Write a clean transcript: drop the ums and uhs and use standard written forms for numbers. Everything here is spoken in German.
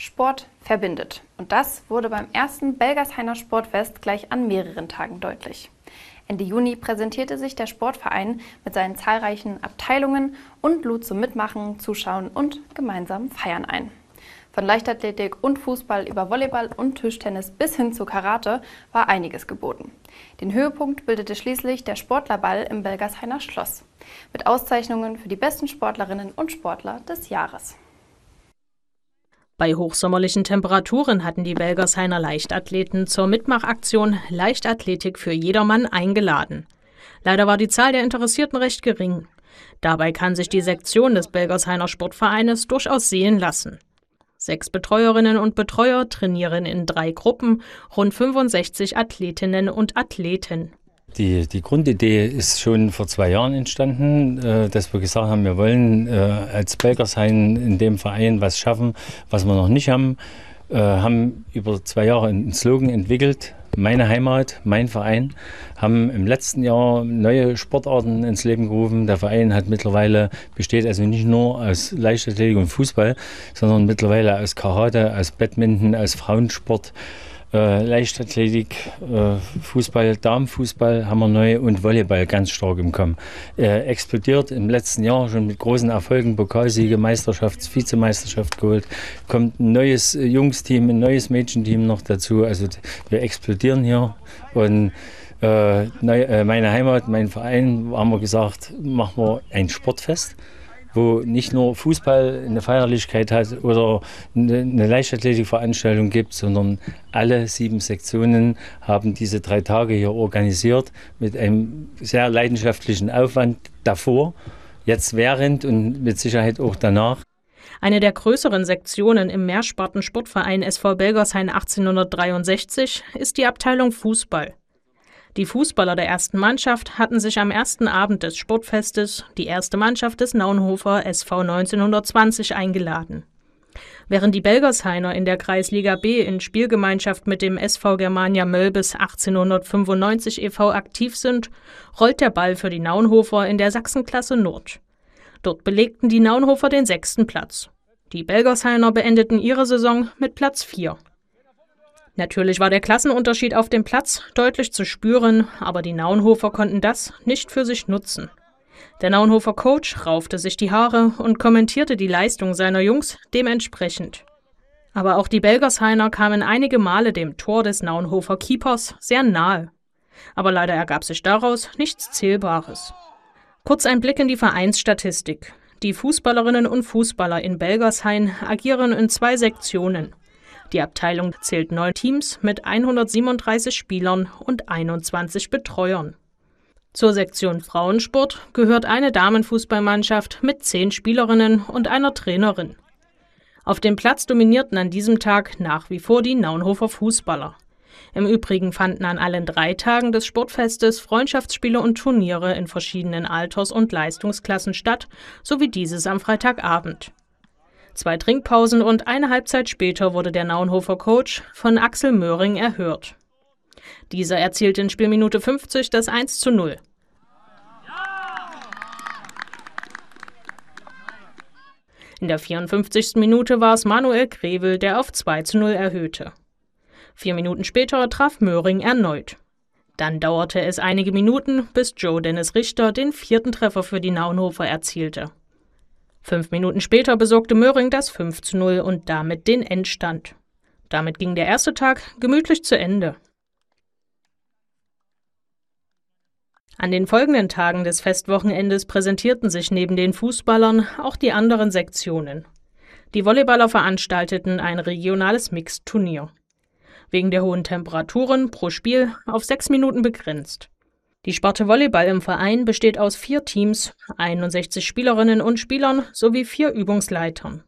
Sport verbindet. Und das wurde beim ersten Belgershainer Sportfest gleich an mehreren Tagen deutlich. Ende Juni präsentierte sich der Sportverein mit seinen zahlreichen Abteilungen und lud zum Mitmachen, Zuschauen und gemeinsamen Feiern ein. Von Leichtathletik und Fußball über Volleyball und Tischtennis bis hin zu Karate war einiges geboten. Den Höhepunkt bildete schließlich der Sportlerball im Belgershainer Schloss mit Auszeichnungen für die besten Sportlerinnen und Sportler des Jahres. Bei hochsommerlichen Temperaturen hatten die Belgershainer Leichtathleten zur Mitmachaktion Leichtathletik für jedermann eingeladen. Leider war die Zahl der Interessierten recht gering. Dabei kann sich die Sektion des Belgershainer Sportvereines durchaus sehen lassen. 6 Betreuerinnen und Betreuer trainieren in 3 Gruppen, rund 65 Athletinnen und Athleten. Die Grundidee ist schon vor 2 Jahren entstanden, dass wir gesagt haben, wir wollen als Belgershain in dem Verein was schaffen, was wir noch nicht haben. Haben über 2 Jahre einen Slogan entwickelt, meine Heimat, mein Verein, haben im letzten Jahr neue Sportarten ins Leben gerufen. Der Verein besteht also nicht nur aus Leichtathletik und Fußball, sondern mittlerweile aus Karate, aus Badminton, aus Frauensport. Leichtathletik, Fußball, Damenfußball haben wir neu und Volleyball ganz stark im Kommen. Explodiert im letzten Jahr schon mit großen Erfolgen, Pokalsiege, Vizemeisterschaft geholt. Kommt ein neues Jungsteam, ein neues Mädchenteam noch dazu. Also wir explodieren hier und meine Heimat, mein Verein, haben wir gesagt, machen wir ein Sportfest, wo nicht nur Fußball eine Feierlichkeit hat oder eine Leichtathletikveranstaltung gibt, sondern alle 7 Sektionen haben diese 3 Tage hier organisiert mit einem sehr leidenschaftlichen Aufwand davor, jetzt während und mit Sicherheit auch danach. Eine der größeren Sektionen im Mehrsparten-Sportverein SV Belgershain 1863 ist die Abteilung Fußball. Die Fußballer der ersten Mannschaft hatten sich am ersten Abend des Sportfestes die erste Mannschaft des Naunhofer SV 1920 eingeladen. Während die Belgershainer in der Kreisliga B in Spielgemeinschaft mit dem SV Germania Mölbes 1895 e.V. aktiv sind, rollt der Ball für die Naunhofer in der Sachsenklasse Nord. Dort belegten die Naunhofer den 6. Platz. Die Belgershainer beendeten ihre Saison mit Platz 4. Natürlich war der Klassenunterschied auf dem Platz deutlich zu spüren, aber die Naunhofer konnten das nicht für sich nutzen. Der Naunhofer Coach raufte sich die Haare und kommentierte die Leistung seiner Jungs dementsprechend. Aber auch die Belgershainer kamen einige Male dem Tor des Naunhofer Keepers sehr nahe. Aber leider ergab sich daraus nichts Zählbares. Kurz ein Blick in die Vereinsstatistik. Die Fußballerinnen und Fußballer in Belgershain agieren in 2 Sektionen. Die Abteilung zählt 9 Teams mit 137 Spielern und 21 Betreuern. Zur Sektion Frauensport gehört eine Damenfußballmannschaft mit 10 Spielerinnen und einer Trainerin. Auf dem Platz dominierten an diesem Tag nach wie vor die Naunhofer Fußballer. Im Übrigen fanden an allen 3 Tagen des Sportfestes Freundschaftsspiele und Turniere in verschiedenen Alters- und Leistungsklassen statt, sowie dieses am Freitagabend. 2 Trinkpausen und eine Halbzeit später wurde der Naunhofer Coach von Axel Möhring erhört. Dieser erzielte in Spielminute 50 das 1:0. In der 54. Minute war es Manuel Grevel, der auf 2:0 erhöhte. 4 Minuten später traf Möhring erneut. Dann dauerte es einige Minuten, bis Joe Dennis Richter den 4. Treffer für die Naunhofer erzielte. 5 Minuten später besorgte Möhring das 5:0 und damit den Endstand. Damit ging der erste Tag gemütlich zu Ende. An den folgenden Tagen des Festwochenendes präsentierten sich neben den Fußballern auch die anderen Sektionen. Die Volleyballer veranstalteten ein regionales Mixturnier. Wegen der hohen Temperaturen pro Spiel auf 6 Minuten begrenzt. Die Sparte Volleyball im Verein besteht aus 4 Teams, 61 Spielerinnen und Spielern sowie 4 Übungsleitern.